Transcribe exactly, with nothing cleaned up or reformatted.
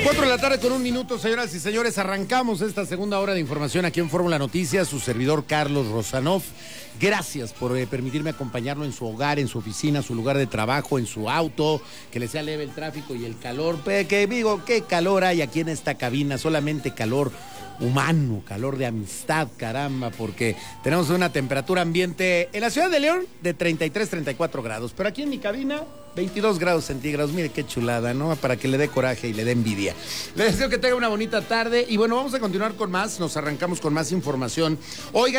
Cuatro de la tarde con un minuto, señoras y señores. Arrancamos esta segunda hora de información aquí en Fórmula Noticias. Su servidor Carlos Rosanov. Gracias por eh, permitirme acompañarlo en su hogar, en su oficina, su lugar de trabajo, en su auto. Que le sea leve el tráfico y el calor. Pe que digo, qué calor hay aquí en esta cabina. Solamente calor humano, calor de amistad, caramba, porque tenemos una temperatura ambiente en la ciudad de León de treinta y tres, treinta y cuatro grados, pero aquí en mi cabina veintidós grados centígrados. Mire qué chulada, ¿no? Para que le dé coraje y le dé envidia. Les deseo que tenga una bonita tarde y bueno, vamos a continuar con más, nos arrancamos con más información. Oiga,